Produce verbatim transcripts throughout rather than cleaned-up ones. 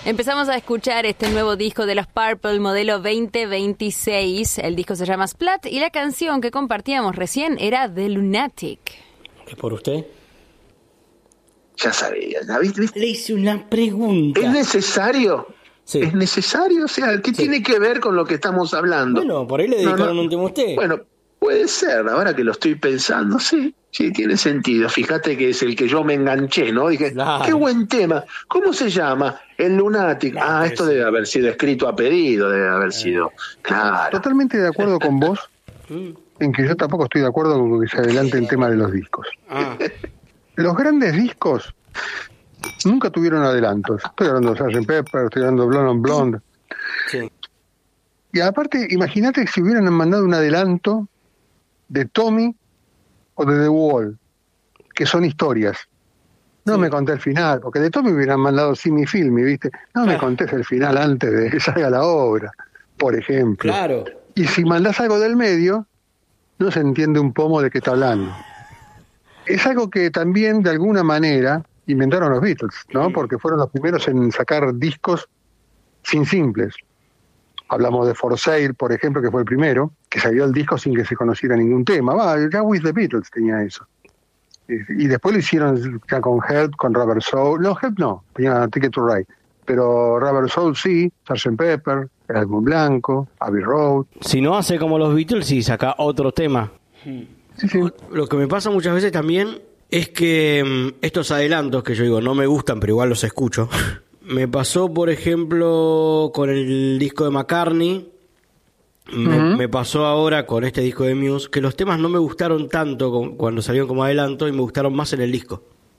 Empezamos a escuchar este nuevo disco de los Purple, modelo veinte veintiséis. El disco se llama Splat y la canción que compartíamos recién era The Lunatic. ¿Es por usted? Ya sabía, ¿ya viste? ¿Viste? Le hice una pregunta. ¿Es necesario? Sí. ¿Es necesario? O sea, ¿qué sí. tiene que ver con lo que estamos hablando? Bueno, por ahí le dedicaron no, no. un tema a usted. Bueno, puede ser, ahora que lo estoy pensando, sí. Sí, tiene sentido. Fíjate que es el que yo me enganché, ¿no? Dije, claro. Qué buen tema. ¿Cómo se llama? El Lunatic. Claro, ah, esto sí. debe haber sido escrito a pedido, debe haber sido. Claro. Totalmente de acuerdo con vos, en que yo tampoco estoy de acuerdo con que se adelante el tema de los discos. Ah. Los grandes discos nunca tuvieron adelantos. Estoy hablando de sergeant Pepper, estoy hablando de Blonde on Blonde. Sí. Y aparte, imagínate que si hubieran mandado un adelanto de Tommy o de The Wall, que son historias. No sí. me conté el final, porque de todo me hubieran mandado Simi Filmi, ¿viste? No ah. me contés el final antes de que salga la obra, por ejemplo. Claro. Y si mandás algo del medio, no se entiende un pomo de qué está hablando. Es algo que también, de alguna manera, inventaron los Beatles, ¿no? Porque fueron los primeros en sacar discos sin simples. Hablamos de For Sale, por ejemplo, que fue el primero, que salió el disco sin que se conociera ningún tema. Va, ya With the Beatles tenía eso. Y, y después lo hicieron ya con Help, con Rubber Soul. No, Help no, tenía Ticket to Ride. Pero Rubber Soul sí, sergeant Pepper, El Álbum Blanco, Abbey Road. Si no hace como los Beatles, sí saca otro tema. Sí, sí. Lo que me pasa muchas veces también es que estos adelantos, que yo digo, no me gustan, pero igual los escucho... Me pasó, por ejemplo, con el disco de McCartney, me, uh-huh. me pasó ahora con este disco de Muse, que los temas no me gustaron tanto con, cuando salieron como adelanto y me gustaron más en el disco.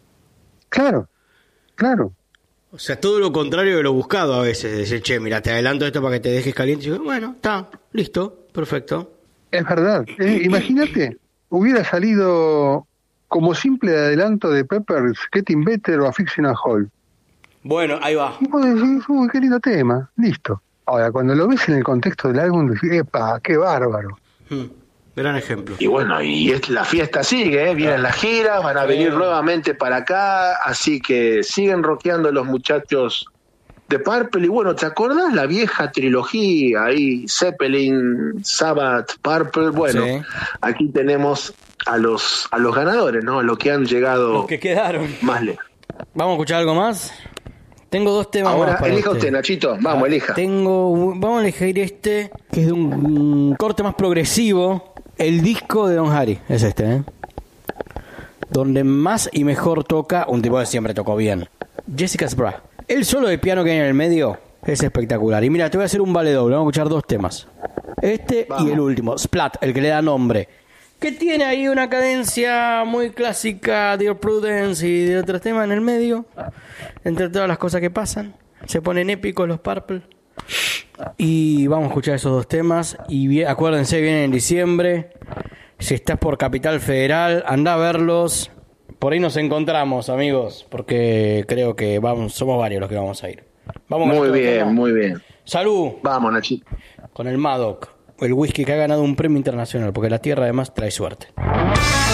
Claro, claro. O sea, todo lo contrario de lo buscado a veces. Decir, che, mira, te adelanto esto para que te dejes caliente. Y digo, bueno, está, listo, perfecto. Es verdad. Eh, imagínate, hubiera salido como simple adelanto de Pepper's Getting Better o A Fictional Hole. Bueno, ahí va. Y vos decís, uy, qué lindo tema, listo. Ahora, cuando lo ves en el contexto del álbum, decís, epa, qué bárbaro. Hmm, gran ejemplo. Y bueno, y es, la fiesta sigue, ¿eh? Vienen las giras, van a venir nuevamente para acá, así que siguen rockeando los muchachos de Purple. Y bueno, ¿te acordás la vieja trilogía ahí? Zeppelin, Sabbath, Purple. Bueno, sí. Aquí tenemos a los, a los ganadores, ¿no? A los que han llegado. Los que quedaron. Más lejos. ¿Vamos a escuchar algo más? Tengo dos temas Ahora, más para elija usted. usted, Nachito. Vamos, ah, elija. Tengo, vamos a elegir este, que es de un, un corte más progresivo. El disco de Don Harry es este, ¿eh? Donde más y mejor toca un tipo que siempre tocó bien. Jessica's Bra. El solo de piano que hay en el medio es espectacular. Y mira, te voy a hacer un vale doble. Vamos a escuchar dos temas. Este vamos. Y el último, Splat, el que le da nombre. Que tiene ahí una cadencia muy clásica, Dear Prudence y de otros temas en el medio. Entre todas las cosas que pasan. Se ponen épicos los Purple. Y vamos a escuchar esos dos temas. Y bien, acuérdense, vienen en diciembre. Si estás por Capital Federal, anda a verlos. Por ahí nos encontramos, amigos. Porque creo que vamos, somos varios los que vamos a ir. Vamos muy bien, tema. Muy bien. Salud. Vamos, Nachito. Con el Madoc. El whisky que ha ganado un premio internacional, porque la tierra además trae suerte.